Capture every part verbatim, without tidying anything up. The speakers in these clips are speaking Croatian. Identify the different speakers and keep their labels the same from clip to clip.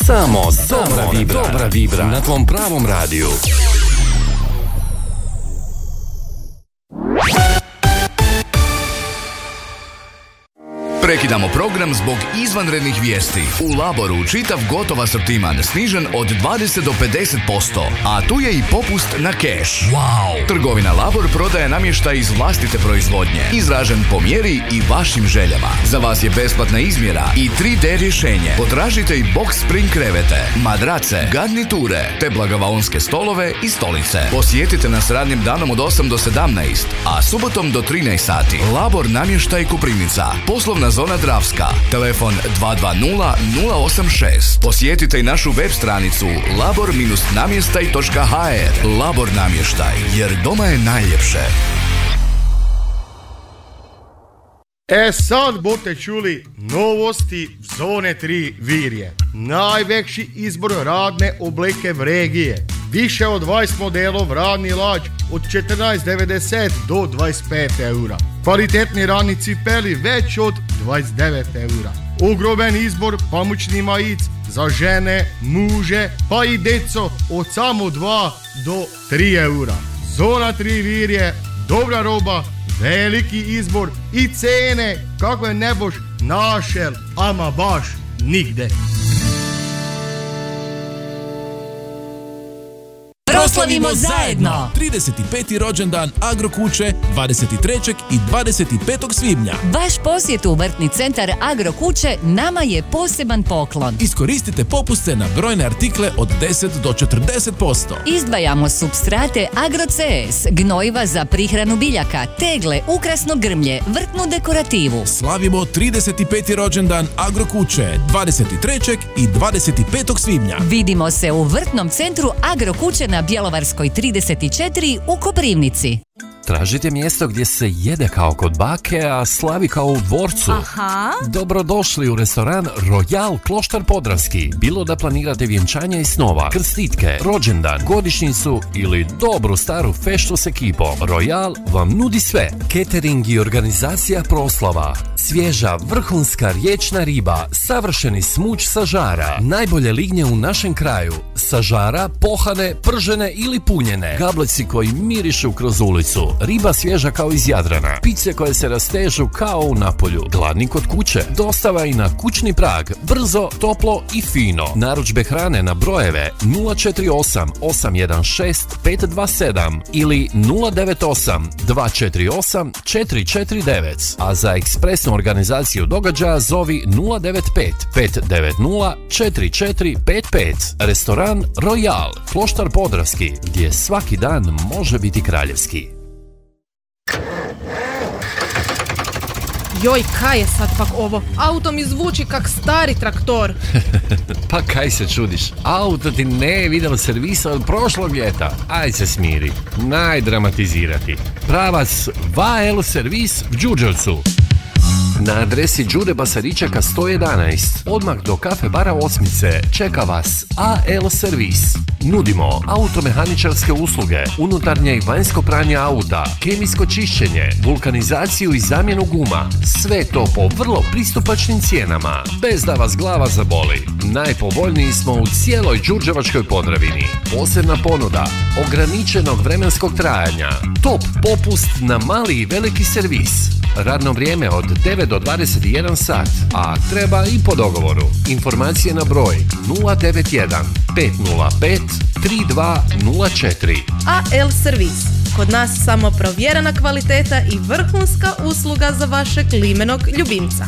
Speaker 1: Samo dobra vibra, dobra vibra na tvom pravom radiju.
Speaker 2: Prekidamo program zbog izvanrednih vijesti. U Laboru čitav gotov asortiman snižen od dvadeset do pedeset posto, a tu je i popust na keš. Wow! Trgovina Labor prodaje namještaj iz vlastite proizvodnje, izražen po mjeri i vašim željama. Za vas je besplatna izmjera i tri D rješenje. Potražite i box spring krevete, madrace, garniture, te blagavaonske stolove i stolice. Posjetite nas radnim danom od osam do sedamnaest, a subotom do trinaest sati. Labor namještaj Koprivnica. Poslovna zona Dravska. Telefon dva dva nula nula osam šest. Posjetite i našu web stranicu labor namještaj točka ha er. Labor namještaj, jer doma je najljepše.
Speaker 3: E sad bote čuli novosti Zone tri Virje. Najveći izbor radne obleke v regije. Više od dvadeset modelov radni lađ od četrnaest devedeset do dvadeset pet eura. Kvalitetni radni cipeli već od dvadeset devet eura. Ogromen izbor pamučni majic za žene, muže pa i deco od samo dva do tri eura. Zona tri Virje, dobra roba, veliki izbor i cene kako je ne boš našel, ama baš nigde.
Speaker 4: Proslavimo zajedno!
Speaker 5: trideset peti rođendan Agrokuće dvadeset trećeg i dvadeset petog svibnja.
Speaker 4: Vaš posjet u vrtni centar Agrokuće nama je poseban poklon.
Speaker 5: Iskoristite popuste na brojne artikle od deset do četrdeset posto.
Speaker 4: Izdvajamo supstrate Agro C S, gnojiva za prihranu biljaka, tegle, ukrasno grmlje, vrtnu dekorativu.
Speaker 5: Slavimo trideset peti rođendan Agrokuće dvadeset trećeg i dvadeset petog svibnja.
Speaker 4: Vidimo se u vrtnom centru Agrokuće na Bjelovarskoj trideset četiri u Koprivnici.
Speaker 1: Tražite mjesto gdje se jede kao kod bake, a slavi kao u dvorcu.
Speaker 6: Aha.
Speaker 1: Dobrodošli u restoran Royal Kloštar Podravski. Bilo da planirate vjenčanje i snova, krstitke, rođendan, godišnjicu ili dobru staru feštu s ekipom, Royal vam nudi sve. Catering i organizacija proslava, svježa vrhunska riječna riba, savršeni smuć sa žara, najbolje lignje u našem kraju, sa žara, pohane, pržene ili punjene, gableci koji mirišu kroz ulicu, riba svježa kao iz Jadrana, pice koje se rastežu kao u Napolju, gladni kod kuće, dostava i na kućni prag, brzo, toplo i fino. Narudžbe hrane na brojeve nula četiri osam osam jedan šest pet dva sedam ili nula devet osam dva četiri osam četiri četiri devet, a za ekspresnu organizaciju događaja zovi nula devet pet pet devet nula četiri četiri pet pet. Restoran Royal Kloštar Podravski, gdje svaki dan može biti kraljevski.
Speaker 6: Joj, kaj je sad pak ovo? Auto mi zvuči kak stari traktor.
Speaker 1: Pa kaj se čudiš? Auto ti ne vidjelo servisa od prošlog ljeta. Aj se smiri. Najdramatizirati. Pravac Va El Servis v Đurđevcu. Na adresi Đure Basaričeka sto jedanaest, odmah do kafe bara Osmice, čeka vas A L Servis. Nudimo automehaničarske usluge, unutarnje i vanjsko pranje auta, kemijsko čišćenje, vulkanizaciju i zamjenu guma. Sve to po vrlo pristupačnim cijenama, bez da vas glava zaboli. Najpovoljniji smo u cijeloj Đurđevačkoj Podravini. Posebna ponuda, ograničenog vremenskog trajanja, top popust na mali i veliki servis. Radno vrijeme od devet do dvadeset jedan sat, a treba i po dogovoru. Informacije na broj nula devet jedan pet nula pet tri dva nula četiri.
Speaker 6: A L Servis. Kod nas samo provjerena kvaliteta i vrhunska usluga za vašeg limenog ljubimca.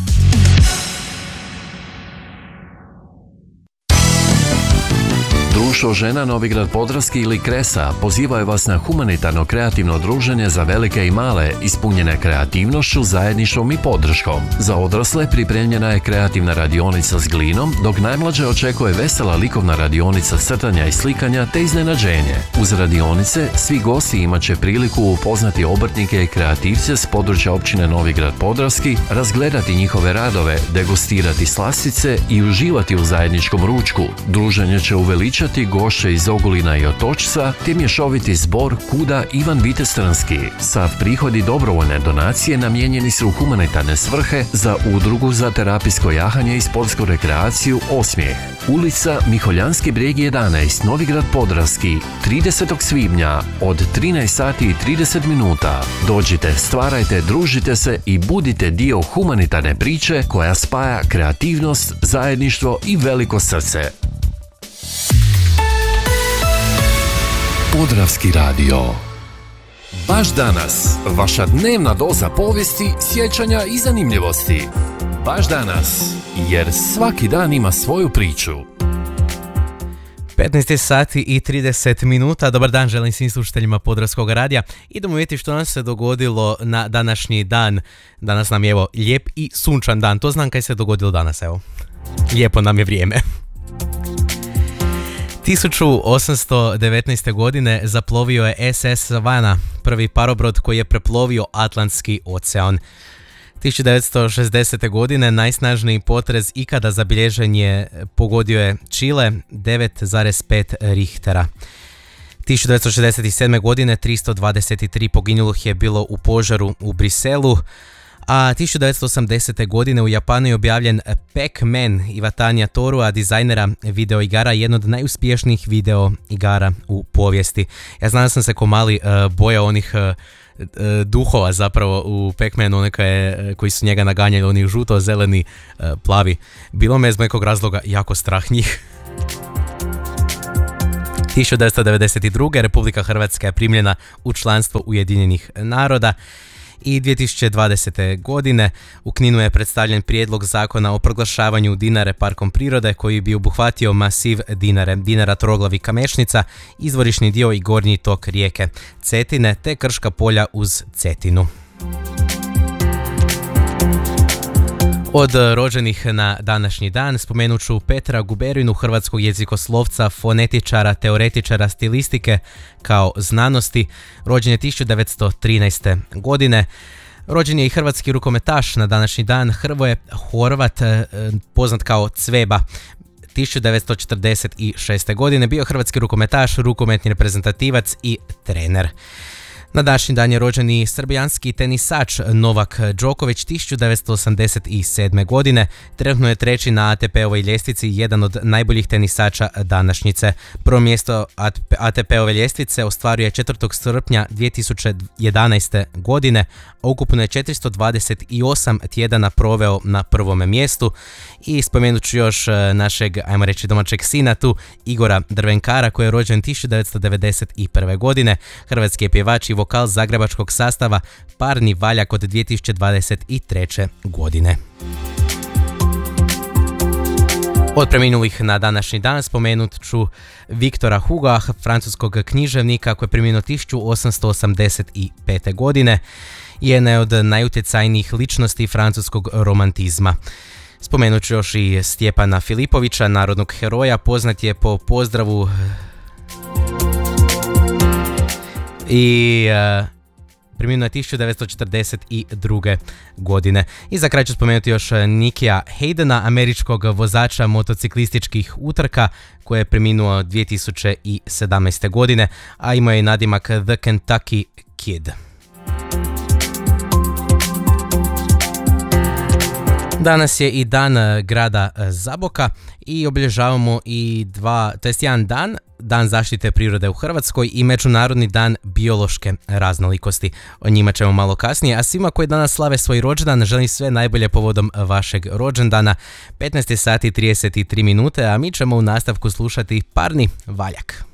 Speaker 1: Društvo žena Novigrad Podravski ili Kresa pozivaju vas na humanitarno kreativno druženje za velike i male, ispunjene kreativnošću, zajedništvom i podrškom. Za odrasle pripremljena je kreativna radionica s glinom, dok najmlađe očekuje vesela likovna radionica crtanja i slikanja te iznenađenje. Uz radionice svi gosti imat će priliku upoznati obrtnike i kreativce s područja općine Novigrad Podravski, razgledati njihove radove, degustirati slastice i uživati u zajedničkom ručku. Druženje će uveličati gošće iz Ogulina i Otočca, te mješoviti zbor Kuda Ivan Vitestranski. Sav prihodi dobrovoljne donacije namijenjeni su u humanitarne svrhe za udrugu za terapijsko jahanje i sportsku rekreaciju Osmijeh. ulica Miholjanski breg jedanaest, Novigrad Podravski, tridesetog svibnja od trinaest sati i trideset minuta. Dođite, stvarajte, družite se i budite dio humanitarne priče koja spaja kreativnost, zajedništvo i veliko srce. Podravski radio. Baš danas, vaša dnevna doza povijesti, sjećanja i zanimljivosti. Baš danas, jer svaki dan ima svoju priču.
Speaker 7: petnaest sati i trideset minuta. Dobar dan, želim svim slušateljima Podravskog radija. Idemo vidjeti što nam se dogodilo na današnji dan. Danas nam je evo lijep i sunčan dan. To znam kaj se dogodilo danas, evo. Lijepo nam je vrijeme. tisuću osamsto devetnaeste. godine zaplovio je es es Savannah, prvi parobrod koji je preplovio Atlantski ocean. tisuću devetsto šezdesete. godine najsnažniji potres ikada zabilježen je pogodio je Čile, devet zarez pet Richtera. tisuću devetsto šezdeset sedme. godine tristo dvadeset tri poginulih je bilo u požaru u Briselu, a tisuću devetsto osamdesete. godine u Japanu je objavljen Pac-Man Iwataniya Torua, dizajnera video igara, jedan od najuspješnijih video igara u povijesti. Ja znam da sam se ko mali uh, bojao onih uh, duhova zapravo u Pac-Manu, oneka je, koji su njega naganjali, oni žuto, zeleni, plavi. Bilo me iz nekog razloga jako strah njih. tisuću devetsto devedeset druge. Republika Hrvatska je primljena u članstvo Ujedinjenih naroda. I dvije tisuće dvadesete. godine u Kninu je predstavljen prijedlog zakona o proglašavanju Dinare parkom prirode koji bi obuhvatio masiv Dinare, Dinara Troglav Kamešnica, izvorišni dio i gornji tok rijeke Cetine te krška polja uz Cetinu. Od rođenih na današnji dan spomenut ću Petra Guberinu, hrvatskog jezikoslovca, fonetičara, teoretičara stilistike kao znanosti. Rođen je tisuću devetsto trinaeste. godine. Rođen je i hrvatski rukometaš na današnji dan, Hrvoje Horvat, poznat kao Cveba. tisuću devetsto četrdeset šeste. godine bio hrvatski rukometaš, rukometni reprezentativac i trener. Na današnji dan je rođen i srbijanski tenisač Novak Đoković tisuću devetsto osamdeset sedme. godine. Trenutno je treći na A T P-ovoj ljestvici, jedan od najboljih tenisača današnjice. Prvo mjesto A T P-ove ljestvice ostvaruje četvrtog srpnja dvije tisuće jedanaeste. godine, a ukupno je četiristo dvadeset osam tjedana proveo na prvome mjestu. I spomenut ću još našeg, ajmo reći, domaćeg sina tu, Igora Drvenkara, koji je rođen tisuću devetsto devedeset prve. godine. Hrvatski je pjevač i vokal zagrebačkog sastava Parni valjak od dvije tisuće dvadeset treće. godine. Od preminulih na današnji dan spomenut ću Viktora Huga, francuskog književnika koji je preminuo tisuću osamsto osamdeset pete. godine. Jedna je od najutjecajnijih ličnosti francuskog romantizma. Spomenut ću još i Stjepana Filipovića, narodnog heroja, poznat je po pozdravu i uh, preminuo je tisuću devetsto četrdeset druge. godine. I za kraj ću spomenuti još Nikija Haydena, američkog vozača motociklističkih utrka koji je preminuo dvije tisuće sedamnaeste. godine, a imao je nadimak The Kentucky Kid. Danas je i dan grada Zaboka i obilježavamo i dva, to jest jedan dan, Dan zaštite prirode u Hrvatskoj i Međunarodni dan biološke raznolikosti. O njima ćemo malo kasnije, a svima koji danas slave svoj rođendan želim sve najbolje povodom vašeg rođendana. petnaest sati i trideset tri minute, a mi ćemo u nastavku slušati Parni valjak.